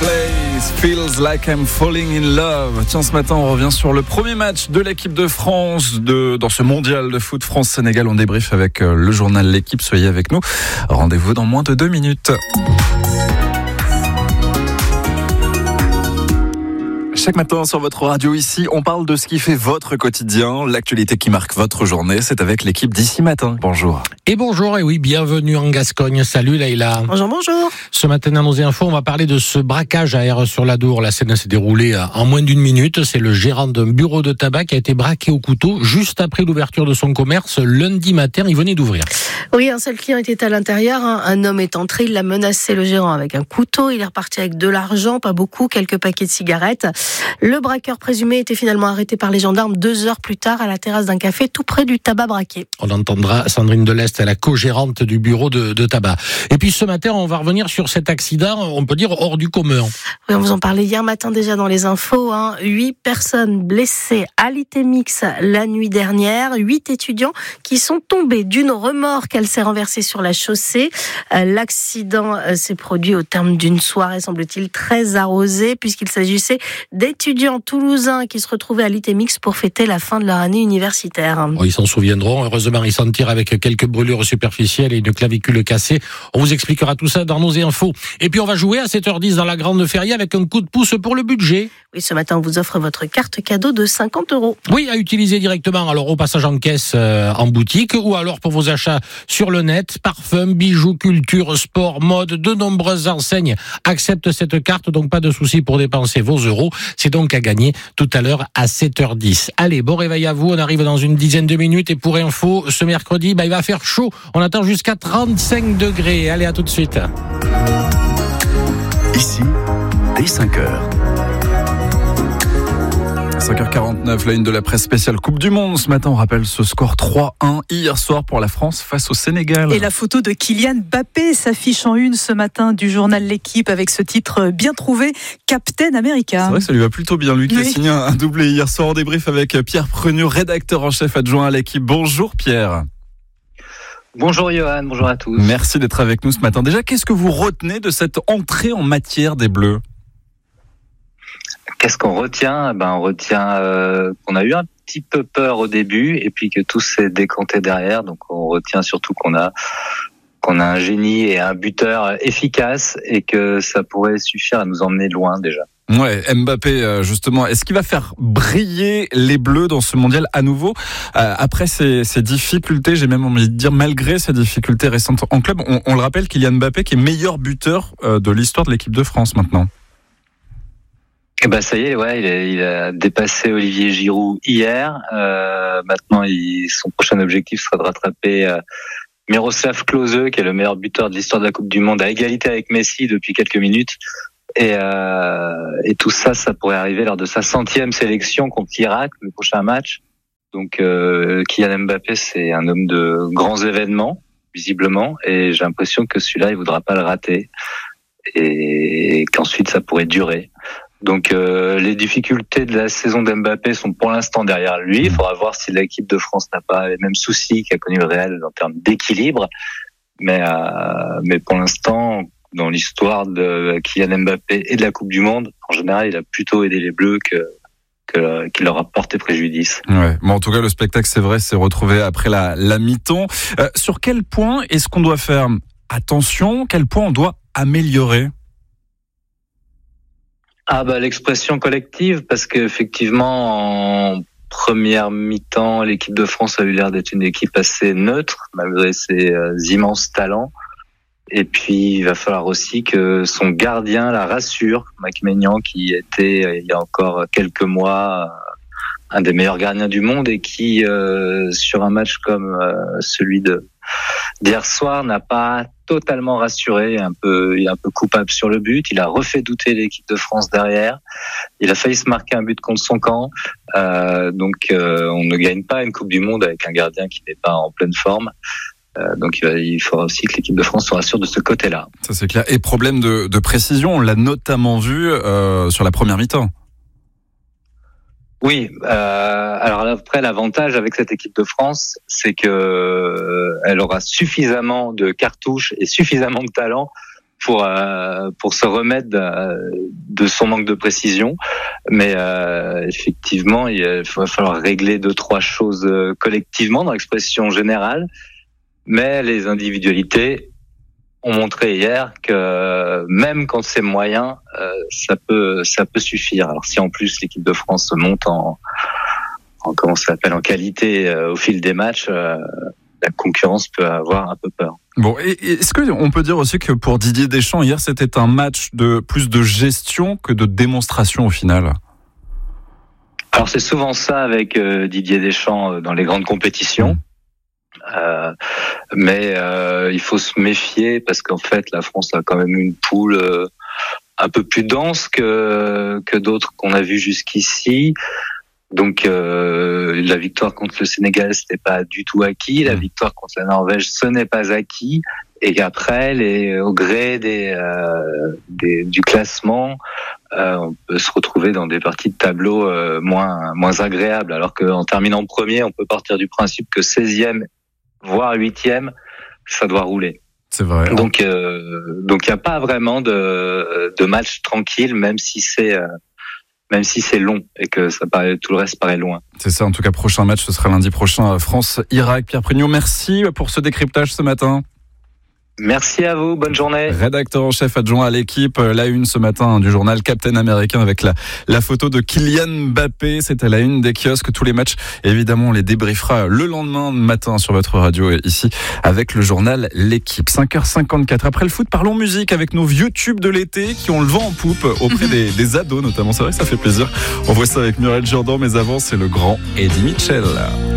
Place, Feels Like I'm Falling in Love. Tiens, ce matin, on revient sur le premier match de l'équipe de France dans ce mondial de foot France-Sénégal. On débrief avec le journal L'équipe. Soyez avec nous. Rendez-vous dans moins de 2 minutes. Chaque matin sur votre radio ici, on parle de ce qui fait votre quotidien, l'actualité qui marque votre journée. C'est avec l'équipe d'Ici Matin. Bonjour. Et bonjour, et oui, bienvenue en Gascogne. Salut Leïla. Bonjour, bonjour. Ce matin dans nos infos, on va parler de ce braquage à Aire-sur-l'Adour. La scène s'est déroulée en moins d'1 minute. C'est le gérant d'un bureau de tabac qui a été braqué au couteau juste après l'ouverture de son commerce lundi matin. Il venait d'ouvrir. Oui, un seul client était à l'intérieur. Un homme est entré, il a menacé le gérant avec un couteau. Il est reparti avec de l'argent, pas beaucoup, quelques paquets de cigarettes. Le braqueur présumé était finalement arrêté par les gendarmes 2 heures plus tard à la terrasse d'un café tout près du tabac braqué. On entendra Sandrine Deleste, la co-gérante du bureau de tabac. Et puis ce matin, on va revenir sur cet accident, on peut dire hors du commun. Oui, on vous en parlait hier matin déjà dans les infos. 8 personnes blessées à l'ITMX la nuit dernière. 8 étudiants qui sont tombés d'une remorque. Elle s'est renversée sur la chaussée. L'accident s'est produit au terme d'une soirée, semble-t-il, très arrosée, puisqu'il s'agissait d'étudiants toulousains qui se retrouvaient à l'ITMX pour fêter la fin de leur année universitaire. Ils s'en souviendront. Heureusement, ils s'en tirent avec quelques brûlures superficielles et une clavicule cassée. On vous expliquera tout ça dans nos infos. Et puis, on va jouer à 7h10 dans la Grande Feria avec un coup de pouce pour le budget. Oui, ce matin, on vous offre votre carte cadeau de 50 €. Oui, à utiliser directement. Alors, au passage en caisse en boutique ou alors pour vos achats sur le net. Parfums, bijoux, culture, sport, mode. De nombreuses enseignes acceptent cette carte. Donc, pas de souci pour dépenser vos euros. C'est donc à gagner tout à l'heure à 7h10. Allez, bon réveil à vous. On arrive dans une dizaine de minutes. Et pour info, ce mercredi, il va faire chaud. On attend jusqu'à 35 degrés. Allez, à tout de suite. Ici, dès 5h. 5h49, la une de la presse spéciale Coupe du Monde. Ce matin, on rappelle ce score 3-1 hier soir pour la France face au Sénégal. Et la photo de Kylian Mbappé s'affiche en une ce matin du journal L'équipe avec ce titre bien trouvé, Captain America. C'est vrai que ça lui va plutôt bien, lui qui a signé un doublé hier soir. En débrief avec Pierre Prenu, rédacteur en chef adjoint à l'équipe. Bonjour Pierre. Bonjour Johan, bonjour à tous. Merci d'être avec nous ce matin. Déjà, qu'est-ce que vous retenez de cette entrée en matière des Bleus ? Qu'est-ce qu'on retient ? On retient qu'on a eu un petit peu peur au début et puis que tout s'est décanté derrière. Donc on retient surtout qu'on a un génie et un buteur efficace et que ça pourrait suffire à nous emmener loin déjà. Ouais, Mbappé justement, est-ce qu'il va faire briller les Bleus dans ce mondial à nouveau après ces difficultés, j'ai même envie de dire malgré ces difficultés récentes en club? On le rappelle, Kylian Mbappé qui est meilleur buteur de l'histoire de l'équipe de France maintenant. Ça y est, il a dépassé Olivier Giroud hier. Maintenant, son prochain objectif sera de rattraper Miroslav Klose, qui est le meilleur buteur de l'histoire de la Coupe du Monde, à égalité avec Messi depuis quelques minutes. Et tout ça pourrait arriver lors de sa 100e sélection contre l'Irak, le prochain match. Donc, Kylian Mbappé, c'est un homme de grands événements, visiblement, et j'ai l'impression que celui-là, il voudra pas le rater, et qu'ensuite ça pourrait durer. Donc les difficultés de la saison d'Mbappé sont pour l'instant derrière lui. Il faudra voir si l'équipe de France n'a pas les mêmes soucis qu'a connu le Real en termes d'équilibre. Mais pour l'instant, dans l'histoire de Kylian Mbappé et de la Coupe du Monde, en général, il a plutôt aidé les Bleus qu'il leur a porté préjudice. Ouais. En tout cas, le spectacle, c'est vrai, s'est retrouvé après la mi-temps. Sur quel point est-ce qu'on doit faire attention ? Quel point on doit améliorer ? L'expression collective, parce qu'effectivement, en première mi-temps, l'équipe de France a eu l'air d'être une équipe assez neutre, malgré ses immenses talents. Et puis, il va falloir aussi que son gardien la rassure, Mike Maignan, qui était, il y a encore quelques mois, un des meilleurs gardiens du monde et qui, sur un match comme celui d'hier soir, n'a pas totalement rassuré, il est un peu coupable sur le but. Il a refait douter l'équipe de France derrière. Il a failli se marquer un but contre son camp. Donc, on ne gagne pas une Coupe du Monde avec un gardien qui n'est pas en pleine forme. Donc, il faudra aussi que l'équipe de France soit rassure de ce côté-là. Ça, c'est clair. Et problème de précision, on l'a notamment vu sur la première mi-temps. Oui, alors après l'avantage avec cette équipe de France, c'est que elle aura suffisamment de cartouches et suffisamment de talent pour se remettre de son manque de précision. Mais effectivement, il va falloir régler 2-3 choses collectivement dans l'expression générale. Mais les individualités ont montré hier que même quand c'est moyen, ça peut suffire. Alors si en plus l'équipe de France se monte en qualité au fil des matchs, la concurrence peut avoir un peu peur. Bon, et est-ce qu'on peut dire aussi que pour Didier Deschamps, hier, c'était un match de plus de gestion que de démonstration au final? Alors c'est souvent ça avec Didier Deschamps dans les grandes compétitions. Mais il faut se méfier parce qu'en fait la France a quand même une poule un peu plus dense que d'autres qu'on a vues jusqu'ici. Donc la victoire contre le Sénégal, c'était pas du tout acquis. La victoire contre la Norvège, ce n'est pas acquis. Et qu'après, au gré du classement, on peut se retrouver dans des parties de tableau moins agréables. Alors qu'en terminant premier, on peut partir du principe que 16e, voire 8e, ça doit rouler. C'est vrai. Donc il n'y a pas vraiment de match tranquille, même si c'est long et que tout le reste paraît loin. C'est ça, en tout cas, prochain match, ce sera lundi prochain, France-Irak. Pierre Prignaud, merci pour ce décryptage ce matin. Merci à vous, bonne journée. Rédacteur en chef adjoint à l'équipe, la une ce matin du journal Captain Américain avec la photo de Kylian Mbappé. C'est à la une des kiosques, tous les matchs. Évidemment, on les débriefera le lendemain matin sur votre radio ici avec le journal L'équipe. 5h54. Après le foot, parlons musique avec nos vieux tubes de l'été qui ont le vent en poupe auprès des ados notamment. C'est vrai que ça fait plaisir. On voit ça avec Muriel Jourdan, mais avant, c'est le grand Eddie Mitchell.